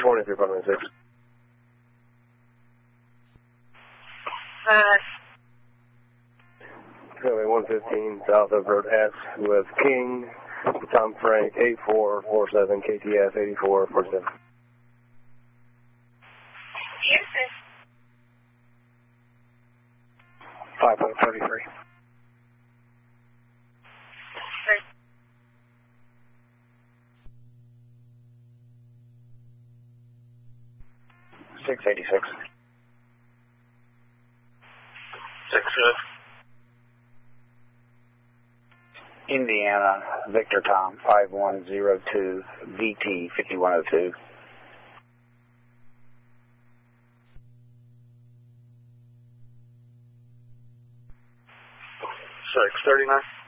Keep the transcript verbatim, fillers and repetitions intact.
twenty-three, five nine six. Uh, Highway one fifteen, south of Road S with King, Tom Frank, eight four four seven, K T F eighty-four forty-seven. Houston. five point three three. six eighty-six. Six good. Indiana, Victor Tom, five one zero two, V T fifty-one oh two. Six thirty-nine.